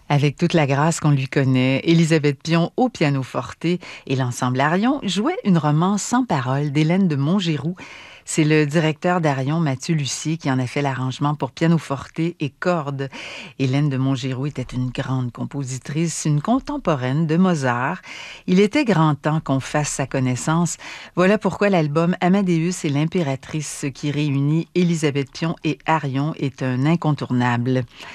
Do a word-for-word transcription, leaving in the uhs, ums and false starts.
Avec toute la grâce qu'on lui connaît, Élisabeth Pion au pianoforte et l'ensemble Arion jouait une romance sans paroles d'Hélène de Montgeroux. C'est le directeur d'Arion, Mathieu Lucier, qui en a fait l'arrangement pour pianoforte et cordes. Hélène de Montgeroux était une grande compositrice, une contemporaine de Mozart. Il était grand temps qu'on fasse sa connaissance. Voilà pourquoi l'album Amadeus et l'impératrice qui réunit Élisabeth Pion et Arion est un incontournable.